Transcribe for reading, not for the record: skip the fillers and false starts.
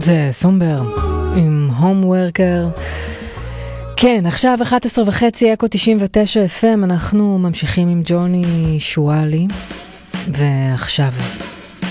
זה סומבר עם הומוורקר. כן, עכשיו 11:30 אקו 99 FM, אנחנו ממשיכים עם ג'וני שואלי, ועכשיו